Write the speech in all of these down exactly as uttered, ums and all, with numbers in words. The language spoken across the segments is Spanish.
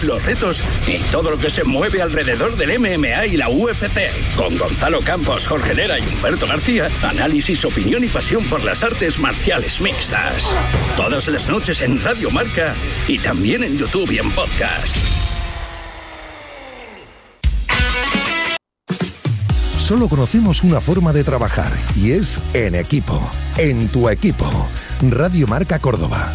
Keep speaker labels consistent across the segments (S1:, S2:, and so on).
S1: los retos y todo lo que se mueve alrededor del M M A y la U F C. Con Gonzalo Campos, Jorge Lera y Humberto García, análisis, opinión y pasión por las artes marciales mixtas. Todas las noches en Radio Marca y también en YouTube y en podcast.
S2: Solo conocemos una forma de trabajar y es en equipo, en tu equipo. Radio Marca Córdoba.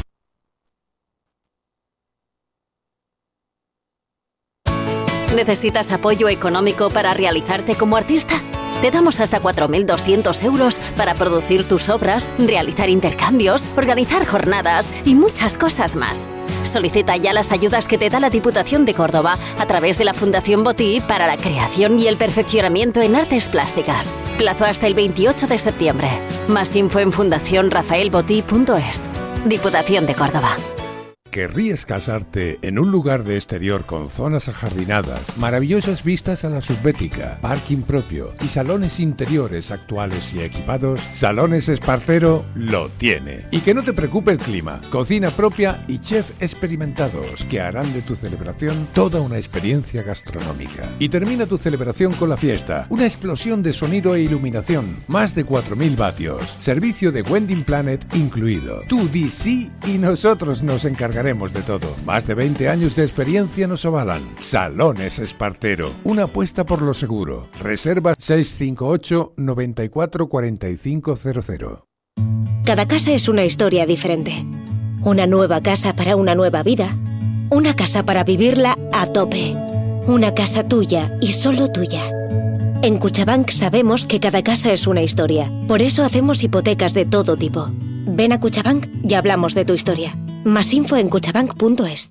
S3: ¿Necesitas apoyo económico para realizarte como artista? Te damos hasta cuatro mil doscientos euros para producir tus obras, realizar intercambios, organizar jornadas y muchas cosas más. Solicita ya las ayudas que te da la Diputación de Córdoba a través de la Fundación Botí para la creación y el perfeccionamiento en artes plásticas. Plazo hasta el veintiocho de septiembre. Más info en fundación rafael botí punto es. Diputación de Córdoba.
S4: ¿Querrías casarte en un lugar de exterior con zonas ajardinadas, maravillosas vistas a la subbética, parking propio y salones interiores actuales y equipados? Salones Espartero lo tiene. Y que no te preocupe el clima, cocina propia y chef experimentados que harán de tu celebración toda una experiencia gastronómica. Y termina tu celebración con la fiesta, una explosión de sonido e iluminación, más de cuatro mil vatios, servicio de Wedding Planet incluido. Tú di sí y nosotros nos encargaremos de todo. Más de veinte años de experiencia nos avalan. Salones Espartero, una apuesta por lo seguro. Reserva seis cinco ocho, nueve cuatro cuatro cinco cero cero.
S5: Cada casa es una historia diferente. Una nueva casa para una nueva vida. Una casa para vivirla a tope. Una casa tuya y solo tuya. En Cuchabank sabemos que cada casa es una historia. Por eso hacemos hipotecas de todo tipo. Ven a Cuchabank y hablamos de tu historia. Más info en cuchabank punto es.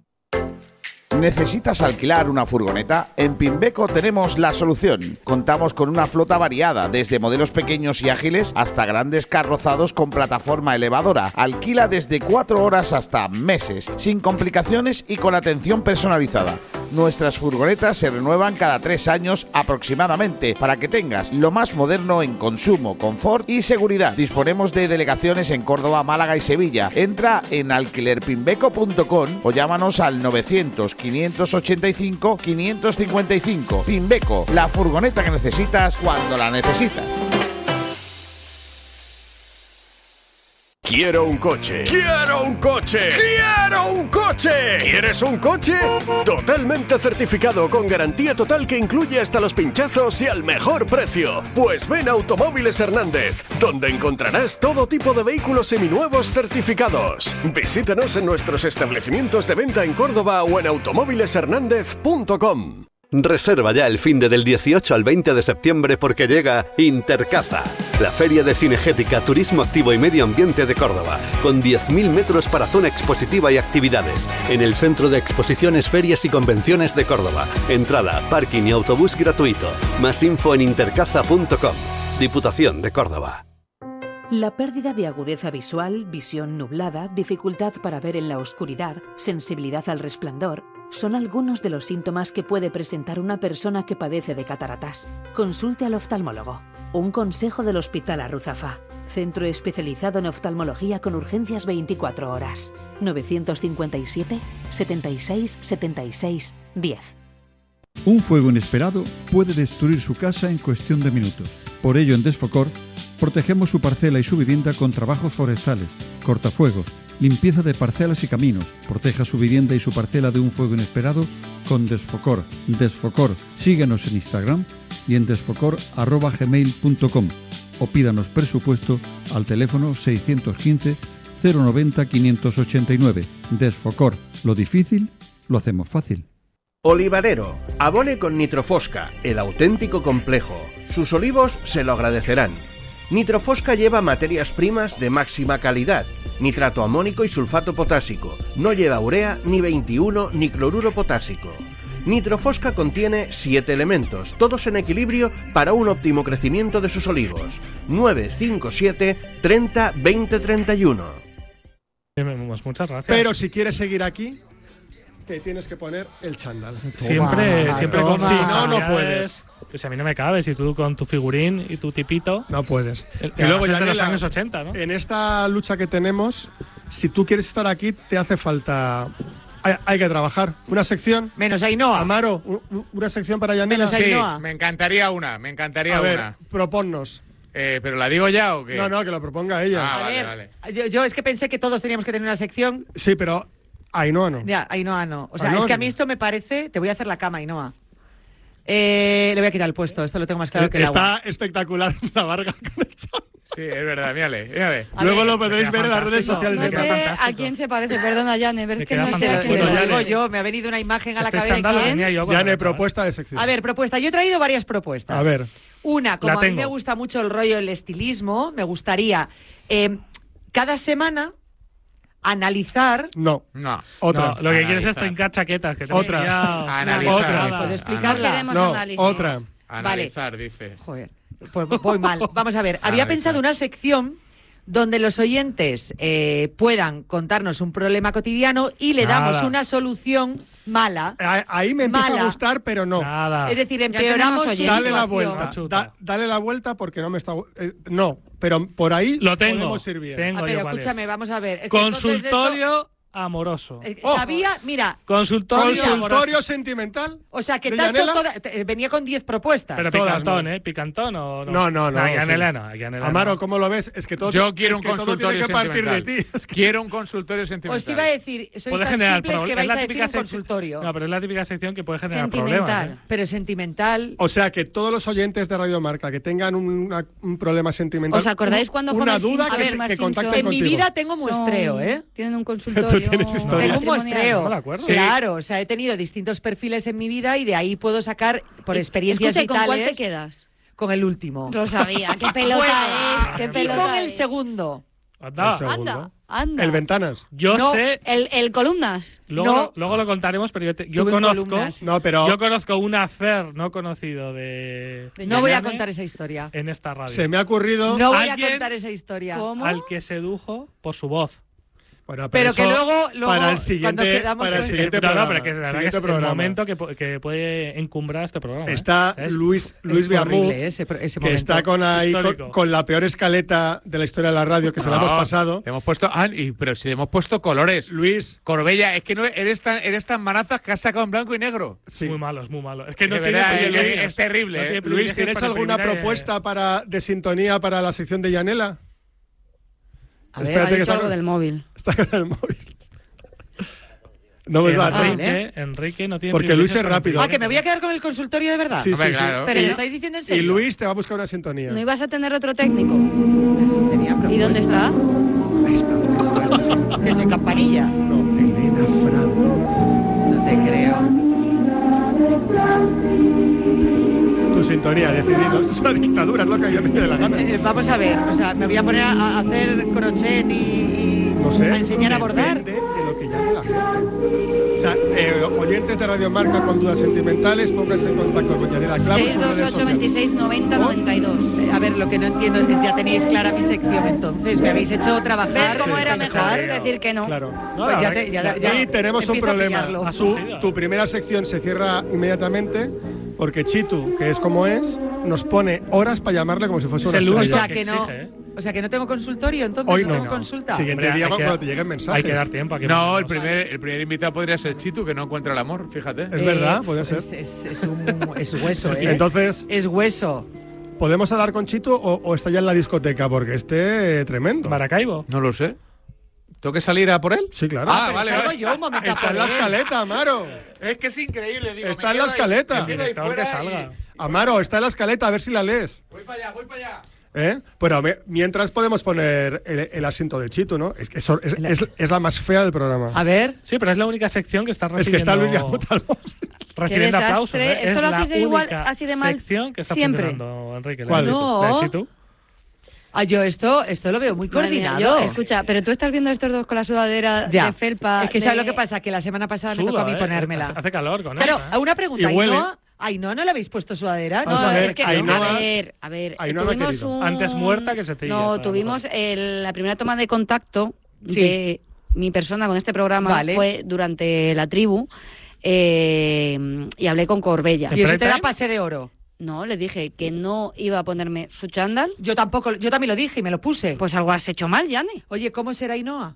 S6: ¿Necesitas alquilar una furgoneta? En Pimbeco tenemos la solución. Contamos con una flota variada, desde modelos pequeños y ágiles hasta grandes carrozados con plataforma elevadora. Alquila desde cuatro horas hasta meses, sin complicaciones y con atención personalizada. Nuestras furgonetas se renuevan cada tres años aproximadamente para que tengas lo más moderno en consumo, confort y seguridad. Disponemos de delegaciones en Córdoba, Málaga y Sevilla. Entra en alquiler pimbeco punto com o llámanos al novecientos, quinientos ochenta y cinco, quinientos cincuenta y cinco. Pimbeco, la furgoneta que necesitas cuando la necesitas.
S7: Quiero un coche. ¡Quiero un coche! ¡Quiero un coche! ¿Quieres un coche? Totalmente certificado, con garantía total que incluye hasta los pinchazos y al mejor precio. Pues ven a Automóviles Hernández, donde encontrarás todo tipo de vehículos seminuevos certificados. Visítanos en nuestros establecimientos de venta en Córdoba o en automóviles hernández punto com.
S8: Reserva ya el finde del dieciocho al veinte de septiembre porque llega Intercaza, la feria de cinegética, turismo activo y medio ambiente de Córdoba, con diez mil metros para zona expositiva y actividades, en el Centro de Exposiciones, Ferias y Convenciones de Córdoba. Entrada, parking y autobús gratuito. Más info en intercaza punto com. Diputación de Córdoba.
S9: La pérdida de agudeza visual, visión nublada, dificultad para ver en la oscuridad, sensibilidad al resplandor, son algunos de los síntomas que puede presentar una persona que padece de cataratas. Consulte al oftalmólogo. Un consejo del Hospital Arruzafa. Centro especializado en oftalmología con urgencias veinticuatro horas. novecientos cincuenta y siete, setenta y seis, setenta y seis, diez.
S10: Un fuego inesperado puede destruir su casa en cuestión de minutos. Por ello, en Desfocor, protegemos su parcela y su vivienda con trabajos forestales, cortafuegos, limpieza de parcelas y caminos. Proteja su vivienda y su parcela de un fuego inesperado con Desfocor. Desfocor. Síguenos en Instagram y en desfocor arroba gmail punto com o pídanos presupuesto al teléfono seiscientos quince, cero noventa, quinientos ochenta y nueve. Desfocor. Lo difícil, lo hacemos fácil.
S11: Olivarero. Abone con Nitrofosca, el auténtico complejo. Sus olivos se lo agradecerán. Nitrofosca lleva materias primas de máxima calidad, nitrato amónico y sulfato potásico. No lleva urea, ni veintiuno, ni cloruro potásico. Nitrofosca contiene siete elementos, todos en equilibrio para un óptimo crecimiento de sus olivos. nueve cinco siete, treinta, veinte, treinta y uno.
S12: Muchas gracias.
S13: Pero si quieres seguir aquí, te tienes que poner el chándal.
S12: Siempre,
S13: Toma,
S12: siempre
S13: toma.
S12: con
S13: Si no, no puedes.
S12: Pues a mí no me cabe, si tú con tu figurín y tu tipito.
S13: No puedes.
S12: El,
S13: y luego
S12: ya
S13: ya
S12: de los
S13: la,
S12: años ochenta, ¿no?
S13: En esta lucha que tenemos, si tú quieres estar aquí, te hace falta Hay, hay que trabajar. Una sección.
S14: Menos Ainhoa.
S13: Amaro, u- una sección para Yanela.
S14: Menos
S15: Sí,
S14: Ainhoa.
S15: me encantaría una, me encantaría
S13: A ver,
S15: una.
S13: proponnos.
S15: Eh, ¿Pero la digo ya o qué?
S13: No, no, que lo proponga ella.
S15: Ah,
S14: A
S15: vale,
S14: ver,
S15: vale.
S14: Yo, yo es que pensé que todos teníamos que tener una sección.
S13: Sí, pero Ainhoa no.
S14: Ya, Ainhoa no. O sea,
S13: Ainhoa
S14: es que a
S13: no.
S14: mí esto me parece... Te voy a hacer la cama, Ainhoa. Eh, le voy a quitar el puesto, esto lo tengo más claro que el
S13: Está
S14: agua.
S13: espectacular la Varga con el chal.
S15: Sí, es verdad, mírale, mírale.
S14: A
S13: Luego
S14: ver,
S13: lo podréis ver en las redes sociales.
S16: No
S13: de
S16: sé
S13: Canal.
S16: a quién se parece, perdona, Yane, pero
S12: Me
S16: es que
S12: queda
S16: no
S14: Se
S16: sé
S14: lo,
S16: a
S14: se
S16: quién
S14: lo
S16: se
S13: Bueno,
S14: digo
S16: parece.
S14: yo, me ha venido una imagen a la
S12: Este
S14: cabeza.
S12: chándal lo
S14: ¿Quién?
S12: tenía yo.
S13: Yane,
S12: con
S13: propuesta de sección.
S14: A ver, propuesta. Yo he traído varias propuestas.
S13: A ver.
S14: Una, como
S12: La
S14: a mí
S12: tengo.
S14: me gusta mucho el rollo del estilismo, me gustaría eh, cada semana analizar...
S13: No.
S15: No.
S13: Otra.
S12: No, lo que quieres es
S15: Analizar.
S12: trincar chaquetas. Que te
S13: Otra.
S12: ya-
S15: Analizar.
S13: Otra.
S15: dice.
S14: ¿Puedo explicarla?
S16: No queremos
S13: No,
S16: análisis.
S13: otra.
S15: Analizar, dice.
S14: Joder, pues voy mal. Vamos a ver, había
S15: Analizar.
S14: pensado una sección donde los oyentes eh, puedan contarnos un problema cotidiano y le damos
S12: Nada.
S14: una solución mala.
S13: A- Ahí me empieza
S14: Mala.
S13: a gustar, pero no.
S12: Nada.
S14: Es decir,
S16: Ya
S14: empeoramos
S16: tenemos
S14: su
S16: oyentes.
S13: Dale la
S14: situación.
S13: vuelta.
S12: Chuta.
S13: Da- dale la vuelta porque no me está. eh, no, pero por ahí
S12: Lo tengo.
S13: podemos ir bien.
S12: Tengo
S14: Ah,
S12: yo
S14: pero
S12: cuál
S14: escúchame,
S12: es.
S14: vamos a ver. Es que entonces
S12: Consultorio amoroso.
S14: esto- eh,
S13: Ojo.
S14: sabía, mira,
S12: Consultorio,
S13: Consultorio
S12: amoroso.
S13: sentimental.
S14: o sea, que
S13: ¿De
S14: Tacho
S13: Yanela?
S14: toda- te- venía con diez propuestas.
S12: Pero
S13: Todas,
S12: picantón,
S13: ¿no?
S12: ¿eh? Picantón o no.
S13: No, no, no,
S12: No,
S13: sí.
S12: Yanela no. Yanela
S13: Amaro,
S12: no.
S13: ¿cómo lo ves? Es que todo,
S15: Yo
S13: es
S15: quiero un
S13: que todo
S15: consultorio
S13: tiene que partir de
S15: sentimental.
S13: ti. Es que-
S15: Quiero un consultorio sentimental.
S14: Os iba a decir, sois
S12: Puede
S14: tan
S12: generar
S14: simples que
S12: problemas.
S14: vais
S12: Es la
S14: a decir
S12: típica
S14: un
S12: sección-
S14: consultorio.
S12: No, pero es la típica sección que puede generar
S16: Sentimental.
S12: problemas. ¿eh?
S14: Pero sentimental.
S13: O sea, que todos los oyentes de Radio Marca que tengan un, una- un problema sentimental.
S16: ¿Os acordáis
S13: un-
S16: cuando
S13: una
S16: Homer
S13: duda
S16: Simpson
S13: que,
S16: y Homer
S13: que
S16: Simpson?
S13: contacten
S14: En mi
S13: contigo.
S14: vida tengo muestreo,
S16: Son-
S14: ¿eh?
S16: Tienen un consultorio.
S13: Tú tienes historia.
S14: Tengo un
S16: matrimonial.
S14: muestreo.
S12: No me acuerdo.
S14: Claro, o sea, he tenido distintos perfiles en mi vida y de ahí puedo sacar por experiencias
S16: Escucha, ¿y con
S14: vitales.
S16: cuál te quedas?
S14: Con el último.
S16: Lo sabía. ¿Qué pelota
S14: Bueno,
S16: es? ¿Qué
S14: y
S16: pelota
S14: con el
S16: es?
S14: segundo.
S12: Anda.
S13: El segundo.
S16: Anda, anda.
S13: El Ventanas.
S12: Yo
S14: No.
S12: sé.
S16: El, el columnas.
S12: Luego,
S14: No.
S12: lo, luego lo contaremos, pero yo, te- yo
S14: Tuve en
S12: conozco.
S14: columnas.
S13: No, pero
S12: Yo conozco un hacer no conocido de.
S14: No voy a
S12: Yanane
S14: contar esa historia.
S12: En esta radio.
S13: se me ha ocurrido.
S14: No voy a
S12: ¿Alguien?
S14: contar esa historia.
S16: ¿Cómo?
S12: Al que sedujo por su voz.
S13: Bueno,
S14: Pero que
S13: eso
S14: luego- luego,
S13: para el
S14: cuando
S13: siguiente,
S14: quedamos
S13: para el
S14: con-
S13: siguiente
S12: No, no,
S13: programa.
S12: pero que, la verdad que
S13: Siguiente
S12: es el
S13: programa.
S12: momento que, po- que puede encumbrar este programa. ¿eh?
S13: Está
S12: ¿Sabes?
S13: Luis, Luis
S14: Es
S13: Beamut,
S14: horrible ese, pro- ese
S13: que
S14: momento.
S13: está con, ahí, con,
S12: Histórico.
S13: con la peor escaleta de la historia de la radio que se la
S15: No,
S13: hemos pasado.
S15: Le hemos puesto. Ah, y- pero si le hemos puesto colores.
S13: Luis.
S15: Corbella, es que no eres tan, eres tan manazas que has sacado en blanco y negro.
S13: Sí.
S12: Muy malo, es muy malo. Es que no
S15: De
S12: tiene
S15: verdad,
S12: privilegios.
S15: es- es terrible,
S12: No
S15: ¿eh?
S12: tiene
S13: Luis,
S12: privilegios
S13: ¿tienes
S12: para
S13: alguna
S12: imprimir, eh,
S13: propuesta para, de sintonía para la sección de Yanela?
S16: A ver,
S13: Espérate
S16: ha
S13: que
S16: dicho
S13: está
S16: algo
S13: con-
S16: del móvil.
S13: Está con el móvil. No me da
S12: Enrique,
S14: ¿eh?
S12: Enrique no tiene
S13: Porque
S12: privilegios
S13: Luis es
S12: para
S13: rápido.
S14: Ah, que me voy a quedar con el consultorio de verdad.
S13: Sí,
S15: Hombre,
S13: sí, sí.
S15: claro.
S14: Pero
S13: Y-
S14: lo estáis diciendo en
S13: Y
S14: serio.
S13: Luis te va a buscar una sintonía.
S16: ¿No ibas a tener otro técnico?
S14: Pero si tenía
S16: ¿Y
S14: propuesta.
S16: dónde estás?
S13: Ahí está, ahí está, ahí está.
S14: Que soy campanilla.
S13: No, Elena Franco.
S14: No te creo.
S13: Tu sintonía, decidido. Esto es una dictadura, es lo que yo me dé la gana.
S14: Eh, vamos a ver, o sea, me voy a poner a, a hacer crochet y, y
S13: No sé.
S14: a enseñar a bordar.
S13: Depende de lo que llame la gente. O sea, eh, oyentes de Radio Marca con dudas sentimentales, pónganse en contacto con Yanela Clavo. en
S16: seis
S13: sus
S16: dos
S13: redes
S16: ocho
S13: sociales.
S16: veintiséis noventa noventa y dos.
S14: Eh, A ver, lo que no entiendo es que ya tenéis clara mi sección, entonces me habéis hecho trabajar.
S16: ¿Ves cómo
S13: Sí,
S16: era
S14: pensar.
S16: mejor decir que no?
S13: Claro.
S12: No,
S14: Pues
S12: la
S14: ya
S12: verdad
S14: te-
S12: que-
S14: ya- ya-
S13: Y tenemos un
S14: empiezo a
S13: problema.
S14: pillarlo.
S12: Ha
S13: Tu,
S12: surgido.
S13: tu primera sección se cierra inmediatamente porque Chitu, que es como es, nos pone horas para llamarle como si fuese
S12: Es
S13: una
S12: el
S14: O
S13: estrella.
S14: sea,
S12: que
S14: que no,
S12: exige, ¿eh?
S14: o sea, que no tengo consultorio, entonces
S13: Hoy
S14: no,
S13: no.
S14: tengo
S13: No.
S14: consulta.
S13: Siguiente
S12: Hombre,
S13: día
S12: hay que-
S13: cuando te lleguen mensajes.
S12: Hay que dar tiempo a que
S15: No, el
S12: nos-
S15: primer, el primer invitado podría ser Chitu, que no encuentra el amor, fíjate.
S13: Es verdad, puede ser.
S14: Es, es- es un, es hueso, ¿eh?
S13: Entonces,
S14: Es hueso.
S13: ¿podemos hablar con Chitu o, o está ya en la discoteca? Porque esté eh, tremendo.
S12: Maracaibo.
S15: No lo sé. ¿Tengo que salir a por él?
S13: Sí, claro.
S15: Ah,
S14: Pero
S15: vale,
S14: salgo
S15: vale.
S14: yo un momento a
S13: Está
S14: por
S13: en la
S14: él.
S13: escaleta, Amaro.
S15: Es que es increíble, digo.
S13: Está
S15: me
S13: en la
S15: quedo ahí-
S13: escaleta.
S15: me quedo ahí
S12: Director,
S15: fuera
S12: que
S15: y-
S12: salga.
S13: Amaro, está en la escaleta, a ver si la lees.
S15: Voy para allá, voy para allá.
S13: ¿Eh? Bueno, me- mientras podemos poner el, el asiento de Chitu, ¿no? Es que eso- es, es- es la más fea del programa.
S14: A ver.
S12: Sí, pero es la única sección que está
S13: Es que
S12: recibiendo.
S13: está Luis Beamut al móvil.
S12: Recibiendo
S16: Qué
S12: aplausos.
S16: desastre.
S12: ¿eh?
S16: Esto
S12: Es
S16: lo
S12: la
S16: haces de igual,
S12: única
S16: así de mal
S12: sección que está
S16: siempre.
S12: funcionando, Enrique. la
S13: ¿Cuál?
S12: de Chitu.
S14: No.
S12: La de Chitu.
S14: Ah, yo esto, esto lo veo muy
S16: Madre mía,
S14: coordinado.
S16: yo, escucha, pero tú estás viendo estos dos con la sudadera
S14: Ya.
S16: de felpa.
S14: Es que ¿sabes
S16: de-
S14: lo que pasa? Que la semana pasada me
S12: Suda,
S14: tocó a mí
S12: ¿eh?
S14: ponérmela.
S12: Hace calor con
S14: Pero,
S12: eso. ¿eh?
S14: una pregunta,
S13: Y huele.
S14: Ainhoa, Ainhoa, ¿no le habéis puesto sudadera?
S13: Vamos
S14: No,
S13: a ver,
S16: es que,
S13: Ainhoa-
S16: a ver, a ver,
S13: Ainhoa no ha
S16: tuvimos
S13: querido.
S16: un...
S12: Antes muerta que se te
S16: No,
S12: iba,
S16: tuvimos el- la primera toma de contacto
S14: Sí.
S16: de mi persona con este programa
S14: Vale.
S16: fue durante la tribu eh, y hablé con Corbella.
S14: Y eso te
S12: Prime?
S14: da pase de oro.
S16: No, le dije que no iba a ponerme su chándal.
S14: Yo tampoco, yo también lo dije y me lo puse.
S16: Pues algo has hecho mal, Yane.
S14: Oye, ¿cómo será Ainhoa?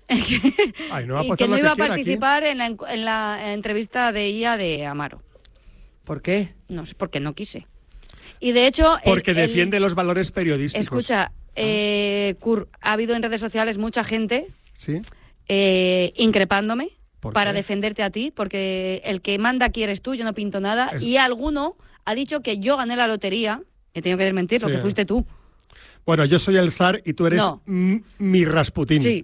S13: Ay, no va a
S16: y
S13: hacer
S16: que
S13: lo
S16: no
S13: que
S16: iba a
S13: quiera
S16: participar en la, en, en la entrevista de I A de Amaro.
S14: ¿Por qué?
S16: No sé, porque no quise. Y de hecho... el-
S13: Porque
S16: el-
S13: defiende los valores periodísticos.
S16: Escucha, eh, Kur, ha habido en redes sociales mucha gente
S13: ¿Sí?
S16: eh, increpándome
S13: ¿Por
S16: para
S13: qué?
S16: defenderte a ti, porque el que manda aquí eres tú, yo no pinto nada,
S13: Es-
S16: y alguno ha dicho que yo gané la lotería, he tenido que desmentir, lo
S13: Sí.
S16: que fuiste tú.
S13: Bueno, yo soy el zar y tú eres
S16: No.
S13: m- mi Rasputín.
S16: Sí.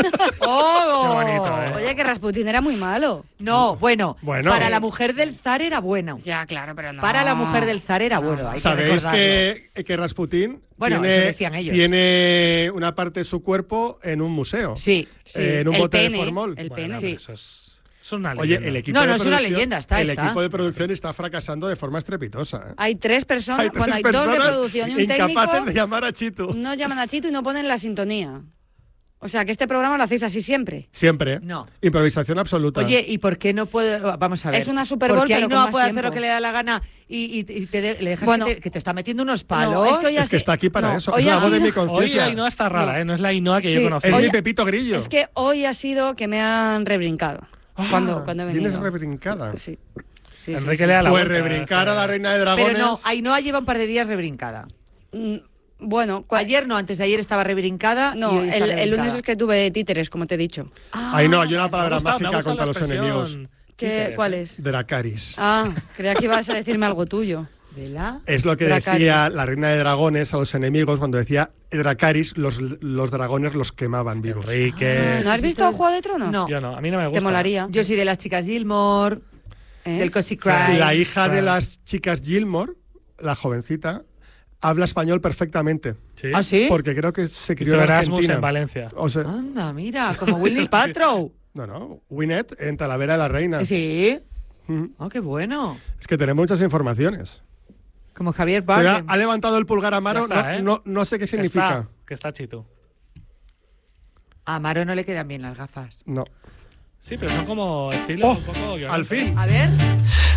S14: ¡Oh!
S13: Qué bonito, ¿eh?
S16: Oye, que Rasputín era muy malo.
S14: No, bueno,
S13: Bueno.
S14: para la mujer del zar era bueno.
S16: Ya, claro, pero no.
S14: Para la mujer del zar era bueno, hay que
S13: ¿Sabéis
S14: recordarlo.
S13: que, que Rasputín
S14: Bueno,
S13: tiene,
S14: eso decían ellos.
S13: tiene una parte de su cuerpo en un museo?
S14: Sí,
S16: sí.
S13: Eh, en un
S16: El
S13: bote
S16: pene,
S13: de formol.
S16: el
S12: Bueno,
S16: pene.
S12: pero
S14: Sí.
S12: eso es, es una
S13: Oye,
S12: leyenda.
S13: el equipo
S14: No,
S13: de
S14: no, es una
S13: producción-
S14: leyenda, está,
S13: El
S14: está.
S13: equipo de producción está fracasando de forma estrepitosa. ¿eh?
S16: Hay tres personas,
S13: Hay tres
S16: bueno, hay dos de
S13: personas
S16: producción y un
S13: incapaces
S16: técnico.
S13: de llamar a Chitu.
S16: No llaman a Chito y no ponen la sintonía. O sea, que este programa lo hacéis así siempre.
S13: Siempre.
S14: No.
S13: Improvisación absoluta.
S14: Oye, ¿y por qué no puede...? Vamos a ver.
S16: Es una Super Bowl,
S14: Porque
S16: pero
S14: Ainhoa
S16: con más
S14: puede hacer
S16: tiempo.
S14: lo que le da la gana y, y- y te de- le dejas
S16: Bueno.
S14: que, te, que te está metiendo unos palos.
S16: No, es que hoy
S13: es que está aquí para
S16: No,
S13: eso.
S16: hoy
S13: Es la
S16: ha
S13: voz de
S16: sido-
S13: mi conciencia.
S12: Hoy Ainhoa está rara,
S16: No.
S12: ¿eh? No es la Ainhoa que
S16: Sí.
S12: yo conocí.
S13: Es
S16: Oye,
S13: mi Pepito Grillo.
S16: Es que hoy ha sido que me han rebrincado.
S13: Ah,
S16: cuando, cuando he venido.
S13: Vienes rebrincada.
S16: Sí. Sí, sí,
S12: Enrique
S16: sí.
S12: le da la
S13: Pues
S12: vuelta,
S13: rebrincar
S12: o sea,
S13: a la reina de dragones.
S14: Pero no, Ainhoa lleva un par de días rebrincada.
S16: Mm, Bueno, cua-
S14: Ayer no, antes de ayer estaba rebrincada. y
S16: no,
S14: hoy está
S16: el, el
S14: rebrincada.
S16: lunes es que tuve títeres, como te he dicho.
S13: Ay, no, hay una
S12: me ha
S13: palabra
S12: gustado- me ha
S13: mágica
S12: gustado
S13: contra
S12: la
S13: los
S12: expresión
S13: enemigos.
S16: ¿Qué,
S12: títeres,
S16: ¿Cuál
S12: ¿eh?
S16: es?
S13: Dracaris.
S16: Ah, creía que ibas a decirme algo tuyo.
S14: ¿Vela?
S13: Es lo que
S16: Dracarys.
S13: decía la reina de dragones a los enemigos cuando decía Dracaris, los, los dragones los quemaban vivos.
S12: Enrique.
S16: ¿No has visto Juego de Tronos?
S14: No.
S12: Yo no, a mí no me gusta.
S16: Te molaría.
S14: Yo soy de las chicas Gilmore,
S16: ¿Eh?
S14: del Cozy Cry.
S13: La hija de
S12: Friends.
S13: las chicas Gilmore, la jovencita, habla español perfectamente.
S12: ¿Sí?
S14: ¿Ah, sí?
S13: Porque creo que se crió
S12: Hizo
S13: en
S12: Erasmus
S13: Argentina.
S12: en Valencia.
S13: O sea,
S14: Anda, mira, como Winnie Paltrow.
S13: no, no. Winnet en Talavera de la Reina.
S14: Sí.
S13: Mm.
S14: Oh, qué bueno.
S13: Es que tenemos muchas informaciones.
S14: Como Javier
S13: Pero ya
S14: Bardem.
S13: ha levantado el pulgar a Maro,
S12: Ya está,
S13: no,
S12: ¿eh?
S13: no, no sé qué
S12: Que
S13: significa.
S12: está, que está Chitu.
S14: A Amaro no le quedan bien las gafas.
S13: No.
S12: Sí, pero son como estilos
S13: Oh,
S12: un poco...
S13: al fin.
S14: A ver.